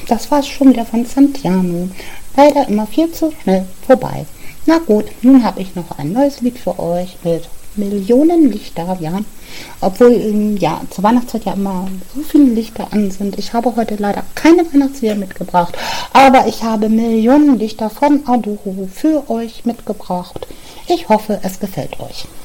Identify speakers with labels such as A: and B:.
A: das war's schon wieder von Santiano. Leider immer viel zu schnell vorbei. Na gut, nun habe ich noch ein neues Lied für euch mit Millionen Lichter, ja. Obwohl, ja, zur Weihnachtszeit ja immer so viele Lichter an sind. Ich habe heute leider keine Weihnachtslieder mitgebracht, aber ich habe Millionen Lichter von Adoro für euch mitgebracht. Ich hoffe, es gefällt euch.